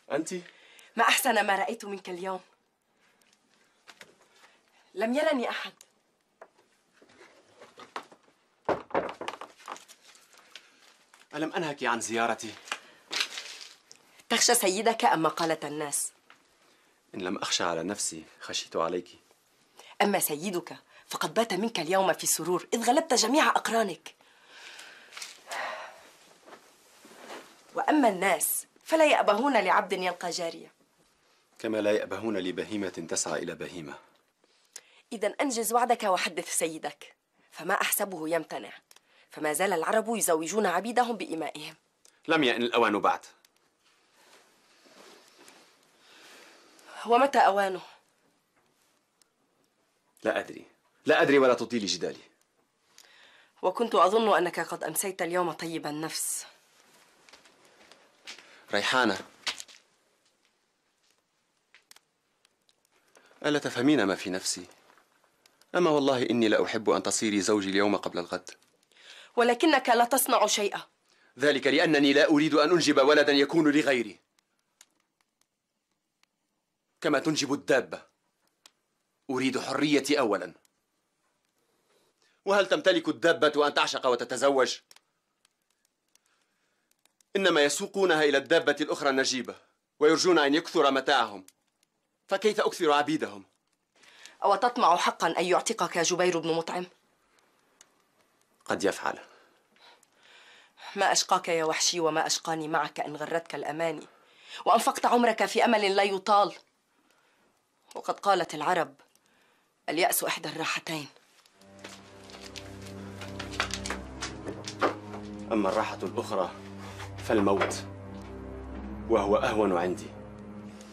أنت؟ ما أحسن ما رأيت منك اليوم. لم يرني أحد. ألم أنهك عن زيارتي؟ تخشى سيدك أم قالة الناس؟ إن لم أخشى على نفسي خشيت عليك. أما سيدك فقد بات منك اليوم في سرور إذ غلبت جميع أقرانك. وأما الناس فلا يأبهون لعبد يلقى جارية، كما لا يأبهون لبهيمة تسعى إلى بهيمة. إذا أنجز وعدك وحدث سيدك، فما أحسبه يمتنع، فما زال العرب يزوجون عبيدهم بإمائهم. لم يأن الأوان بعد. ومتى أوانه؟ لا أدري ولا تطيلي جدالي. وكنت أظن أنك قد أمسيت اليوم طيب النفس. ريحانة، ألا تفهمين ما في نفسي؟ أما والله إني لا أحب أن تصيري زوجي اليوم قبل الغد. ولكنك لا تصنع شيئا. ذلك لأنني لا أريد أن أنجب ولدا يكون لغيري، كما تنجب الدابة. أريد حريتي أولا. وهل تمتلك الدابة أن تعشق وتتزوج؟ إنما يسوقونها إلى الدابة الأخرى النجيبة ويرجون أن يكثر متاعهم، فكيف أكثر عبيدهم؟ أو تطمع حقا أن يعتقك جبير بن مطعم؟ قد يفعل. ما أشقاك يا وحشي وما أشقاني معك إن غرتك الأماني وأنفقت عمرك في أمل لا يطال. وقد قالت العرب: اليأس إحدى الراحتين. أما الراحة الأخرى فالموت، وهو أهون عندي.